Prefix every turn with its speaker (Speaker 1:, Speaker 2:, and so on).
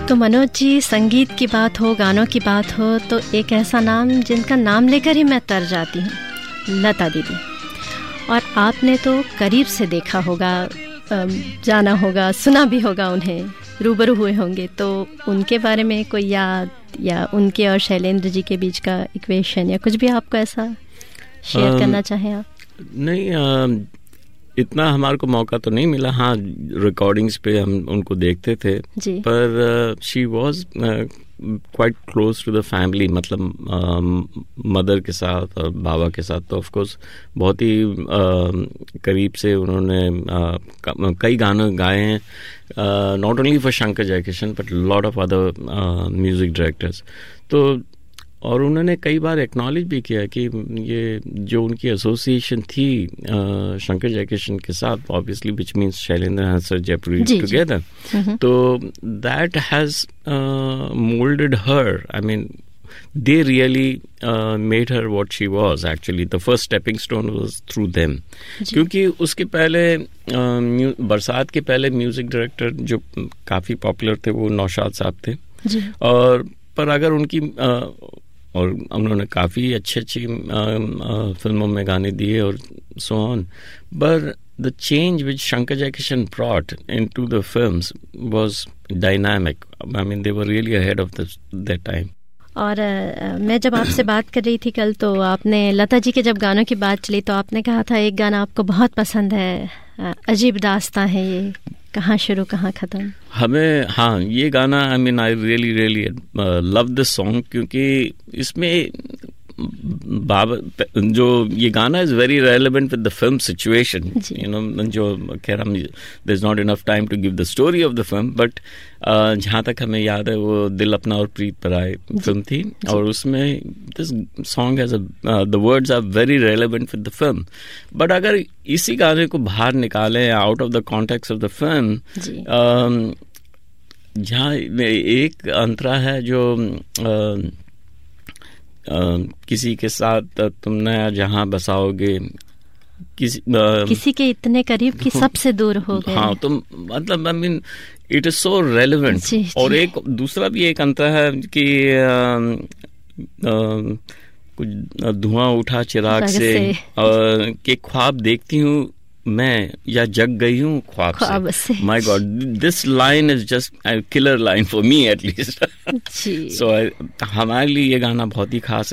Speaker 1: तो मनोज जी, संगीत की बात हो, गानों की बात हो, तो एक ऐसा नाम जिनका नाम लेकर ही मैं तर जाती हूँ, लता दीदी। और आपने तो करीब से देखा होगा, जाना होगा, सुना भी होगा उन्हें, रूबरू हुए होंगे, तो उनके बारे में कोई याद या उनके और शैलेंद्र जी के बीच का इक्वेशन या कुछ भी आपको ऐसा शेयर करना चाहें आप?
Speaker 2: नहीं, इतना हमारे को मौका तो नहीं मिला। हाँ, रिकॉर्डिंग्स पे हम उनको देखते थे
Speaker 1: जी।
Speaker 2: पर she was quite close to the family, मतलब मदर के साथ और बाबा के साथ तो ऑफ कोर्स बहुत ही करीब से उन्होंने कई गाने गाए हैं, not only for Shankar Jaikishan but lot of other music directors. तो और उन्होंने कई बार एक्नॉलेज भी किया कि ये जो उनकी एसोसिएशन थी शंकर जयकिशन के साथ, obviously which means Shailendra and sir Jaipuri together, तो that has moulded her. I mean they really made her what she was actually. The first stepping stone was through them. क्योंकि उसके पहले बरसात के पहले म्यूजिक डायरेक्टर जो काफ़ी पॉपुलर थे वो नौशाद साहब थे, और पर अगर उनकी और उन्होंने काफ़ी अच्छी फिल्मों में गाने दिए और so on, but the change which Shankar Jaikishan brought into the films was dynamic. I mean, they were really ahead of their time.
Speaker 1: और मैं जब आपसे बात कर रही थी कल, तो आपने लता जी के जब गानों की बात चली तो आपने कहा था एक गाना आपको बहुत पसंद है, अजीब दास्तां है ये, कहाँ शुरू कहाँ ख़त्म।
Speaker 2: हमें, हाँ, ये गाना I mean I really really love this song, क्योंकि इसमें बाबा जो ये गाना is very relevant with the film situation, you know, जो खैर हम there is not enough time to give the story of the film, but जहाँ तक हमें याद है वो दिल अपना और प्रीत पराए फिल्म थी, और उसमें this song has the words are very relevant with the film. But अगर इसी गाने को बाहर निकालें out of the context of the film, जहाँ एक अंतरा है जो किसी के साथ तुम नया जहां बसाओगे,
Speaker 1: किसी के इतने करीब कि सबसे दूर हो गए।
Speaker 2: हाँ, तुम मतलब I mean it is so relevant. और एक दूसरा भी एक अंतर है कि कुछ धुआं उठा चिराग से और के ख्वाब देखती हूँ मैं, या जग गई हूँ ख्वाब से। My God, this line is just killer line for me at least. सो हमारे लिए ये गाना बहुत ही खास